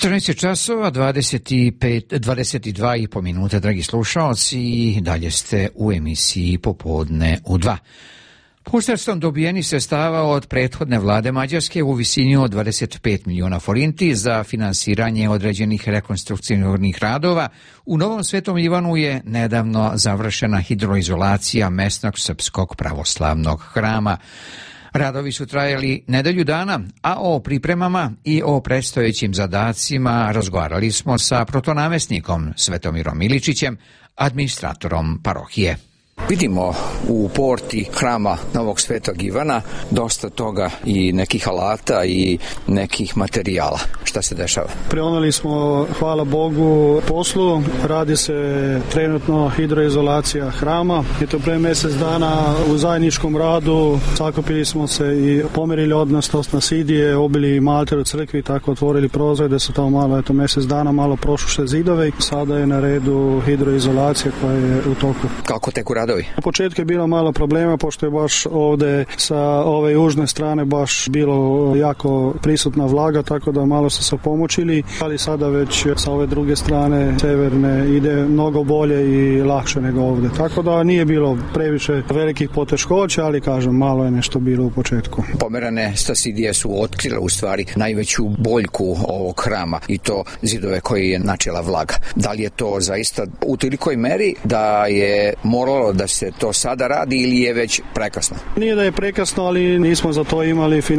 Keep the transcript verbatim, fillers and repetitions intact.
četrnaest časova, dvadeset i pet, dvadeset dva i po minuta, dragi slušalci, i dalje ste u emisiji Popodne u dva. Posredstvom dobijeni sredstava od prethodne vlade Mađarske u visini od dvadeset pet miliona forinti za finansiranje određenih rekonstrukcijnih radova, u Novom Svetom Ivanu je nedavno završena hidroizolacija mesnog srpskog pravoslavnog hrama. Radovi su trajali nedelju dana, a o pripremama i o predstojećim zadacima razgovarali smo sa protonamestnikom Svetomirom Miličićem, administratorom parohije. Vidimo u porti hrama Novog Svetog Ivana dosta toga i nekih alata i nekih materijala. Šta se dešava? Prionuli smo, hvala Bogu, poslu. Radi se trenutno hidroizolacija hrama. I to pre mjesec dana u zajedničkom radu sakupili smo se i pomerili odnosnost na sidije, obili malter u crkvi, tako otvorili prozor da su tamo malo, eto mjesec dana malo prošuše zidove. Sada je na redu hidroizolacija koja je u toku. Kako teku radovi? U početku je bilo malo problema, pošto je baš ovde sa ove južne strane baš bilo jako prisutna vlaga, tako da malo su se pomoćili, ali sada već sa ove druge strane, severne, ide mnogo bolje i lakše nego ovde. Tako da nije bilo previše velikih poteškoća, ali kažem, malo je nešto bilo u početku. Pomerane stasidije su otkrile u stvari najveću boljku ovog hrama i to zidove koji je načela vlaga. Da li je to zaista u tolikoj meri da je moralo da se to sada radi ili je već prekasno? Nije da je prekasno, ali nismo za to imali